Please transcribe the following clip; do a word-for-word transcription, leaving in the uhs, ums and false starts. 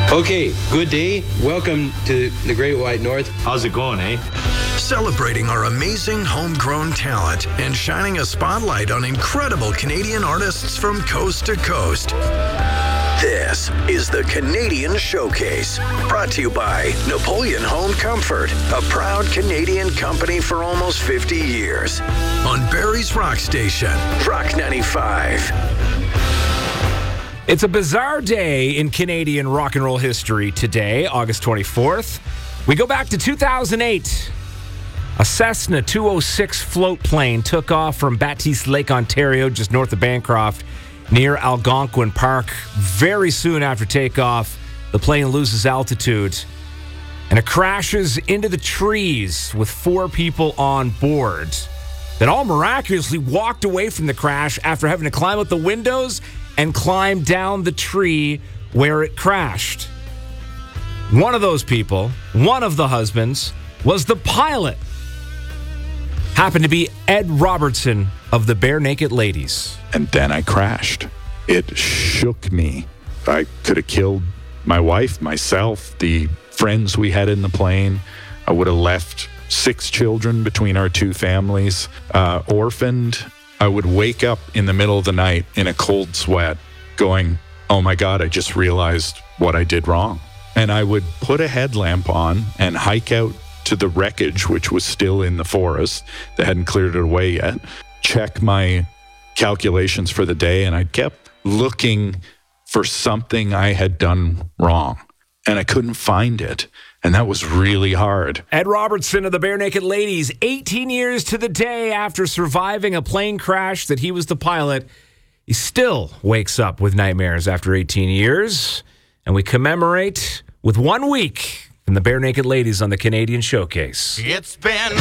Okay, good day. Welcome to the Great White North. How's it going, eh? Celebrating our amazing homegrown talent and shining a spotlight on incredible Canadian artists from coast to coast. This is the Canadian Showcase, brought to you by Napoleon Home Comfort, a proud Canadian company for almost fifty years. On Barrie's Rock Station, Rock ninety-five. It's a bizarre day in Canadian rock and roll history today, August twenty-fourth. We go back to two thousand eight. A Cessna two oh six float plane took off from Baptiste Lake, Ontario, just north of Bancroft, near Algonquin Park. Very soon after takeoff, the plane loses altitude and it crashes into the trees with four people on board that all miraculously walked away from the crash after having to climb out the windows and climb down the tree where it crashed. One of those people, one of the husbands, was the pilot. Happened to be Ed Robertson of the Bare Naked Ladies. And then I crashed. It shook me. I could have killed my wife, myself, the friends we had in the plane. I would have left six children between our two families, uh, orphaned. I would wake up in the middle of the night in a cold sweat going, oh my God, I just realized what I did wrong. And I would put a headlamp on and hike out to the wreckage, which was still in the forest. They hadn't cleared it away yet. Check my calculations for the day, and I kept looking for something I had done wrong, and I couldn't find it. And that was really hard. Ed Robertson of the Bare Naked Ladies, eighteen years to the day after surviving a plane crash that he was the pilot, he still wakes up with nightmares after eighteen years. And we commemorate with one week from the Bare Naked Ladies on the Canadian Showcase. It's been